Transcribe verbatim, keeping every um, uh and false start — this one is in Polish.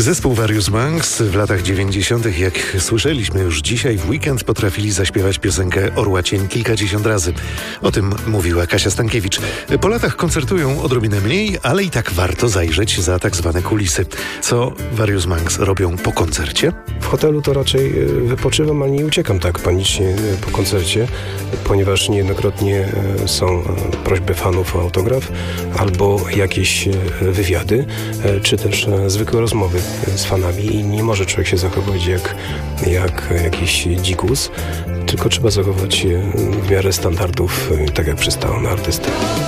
Zespół Various Monks w latach dziewięćdziesiątych, jak słyszeliśmy już dzisiaj w weekend, potrafili zaśpiewać piosenkę Orła Cień kilkadziesiąt razy. O tym mówiła Kasia Stankiewicz. Po latach koncertują odrobinę mniej, ale i tak warto zajrzeć za tak zwane kulisy. Co Various Monks robią po koncercie? W hotelu to raczej wypoczywam, ale nie uciekam tak panicznie po koncercie, ponieważ niejednokrotnie są prośby fanów o autograf albo jakieś wywiady, czy też zwykłe rozmowy z fanami i nie może człowiek się zachować jak, jak jakiś dzikus, tylko trzeba zachować się w miarę standardów, tak jak przystało na artystę.